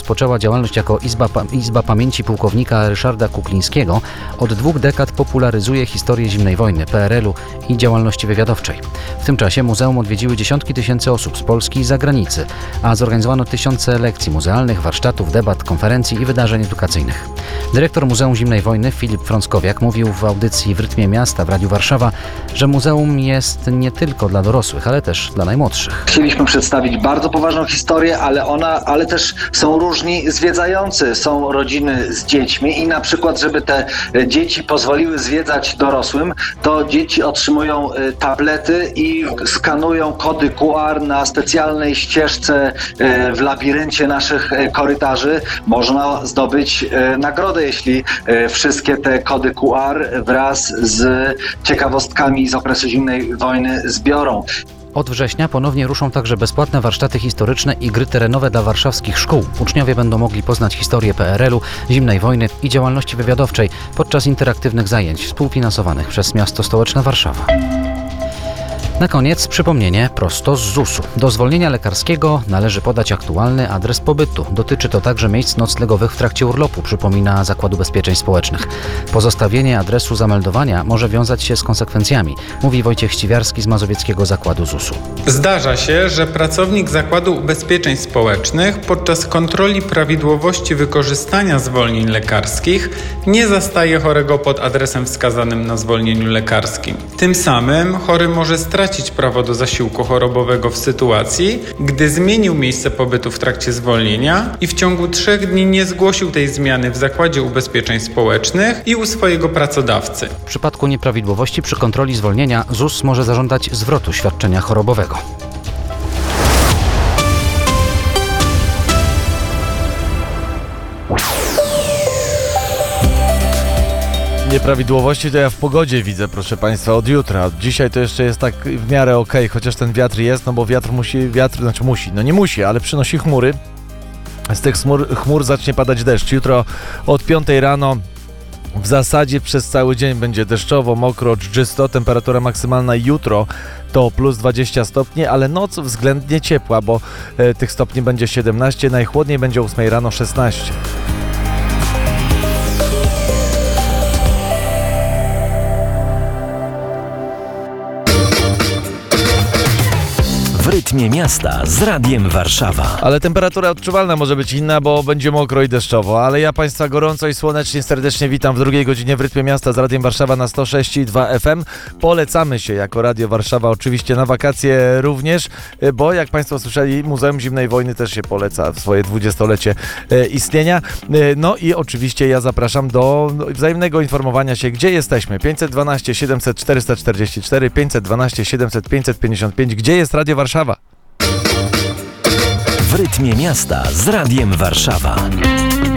rozpoczęła działalność jako Izba Pamięci pułkownika Ryszarda Kuklińskiego, od 2 dekad popularyzuje historię zimnej wojny, PRL-u i działalności wywiadowczej. W tym czasie muzeum odwiedziły dziesiątki tysięcy osób z Polski i zagranicy, a zorganizowano tysiące lekcji muzealnych, warsztatów, debat, konferencji i wydarzeń edukacyjnych. Dyrektor Muzeum Zimnej Wojny Filip Frąckowiak mówił w audycji w Rytmie Miasta w Radiu Warszawa, że muzeum jest nie tylko dla dorosłych, ale też dla najmłodszych. Chcieliśmy przedstawić bardzo poważną historię, ale też są różni zwiedzający, są rodziny z dziećmi i na przykład, żeby te dzieci pozwoliły zwiedzać dorosłym, to dzieci otrzymują tablety i skanują kody QR na specjalnej ścieżce w labiryncie naszych korytarzy. Można zdobyć nagrodę, jeśli wszystkie te kody QR wraz z ciekawostkami z okresu zimnej wojny zbiorą. Od września ponownie ruszą także bezpłatne warsztaty historyczne i gry terenowe dla warszawskich szkół. Uczniowie będą mogli poznać historię PRL-u, zimnej wojny i działalności wywiadowczej podczas interaktywnych zajęć współfinansowanych przez miasto stołeczne Warszawa. Na koniec przypomnienie prosto z ZUS-u. Do zwolnienia lekarskiego należy podać aktualny adres pobytu. Dotyczy to także miejsc noclegowych w trakcie urlopu, przypomina Zakładu Ubezpieczeń Społecznych. Pozostawienie adresu zameldowania może wiązać się z konsekwencjami, mówi Wojciech Ściwiarski z Mazowieckiego Zakładu ZUS-u. Zdarza się, że pracownik Zakładu Ubezpieczeń Społecznych podczas kontroli prawidłowości wykorzystania zwolnień lekarskich nie zastaje chorego pod adresem wskazanym na zwolnieniu lekarskim. Tym samym chory może stracić prawo do zasiłku chorobowego w sytuacji, gdy zmienił miejsce pobytu w trakcie zwolnienia i w ciągu 3 dni nie zgłosił tej zmiany w Zakładzie Ubezpieczeń Społecznych i u swojego pracodawcy. W przypadku nieprawidłowości przy kontroli zwolnienia ZUS może zażądać zwrotu świadczenia chorobowego. Nieprawidłowości to ja w pogodzie widzę, proszę Państwa, od jutra. Od dzisiaj to jeszcze jest tak w miarę okej, chociaż ten wiatr jest, no bo nie musi, ale przynosi chmury. Z tych chmur zacznie padać deszcz. Jutro od 5 rano w zasadzie przez cały dzień będzie deszczowo, mokro, dżdżysto. Temperatura maksymalna jutro to plus 20 stopni, ale noc względnie ciepła, bo tych stopni będzie 17, najchłodniej będzie o 8 rano 16. W Rytmie Miasta z Radiem Warszawa. Ale temperatura odczuwalna może być inna, bo będzie mokro i deszczowo. Ale ja Państwa gorąco i słonecznie serdecznie witam w drugiej godzinie w Rytmie Miasta z Radiem Warszawa na 106,2 FM. Polecamy się jako Radio Warszawa oczywiście na wakacje również, bo jak Państwo słyszeli, Muzeum Zimnej Wojny też się poleca w swoje 20-lecie istnienia. No i oczywiście ja zapraszam do wzajemnego informowania się, gdzie jesteśmy. 512 700 444, 512 700 555. Gdzie jest Radio Warszawa? W Rytmie Miasta z Radiem Warszawa.